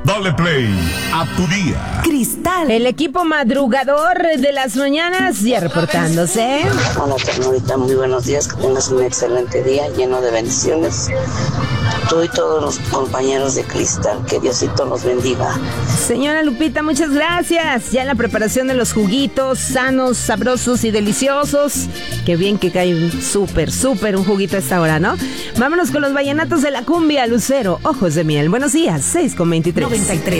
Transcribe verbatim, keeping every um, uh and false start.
Dale play a tu día. Cristal. El equipo madrugador de las mañanas ya reportándose. Hola, ternurita, muy buenos días. Que tengas un excelente día lleno de bendiciones. Tú y todos los compañeros de Cristal, que Diosito los bendiga. Señora Lupita, muchas gracias. Ya en la preparación de los juguitos sanos, sabrosos y deliciosos. Qué bien que cae súper, súper un juguito a esta hora, ¿no? Vámonos con los vallenatos de la cumbia, Lucero, Ojos de Miel. Buenos días, seis con veintitrés. noventa y tres.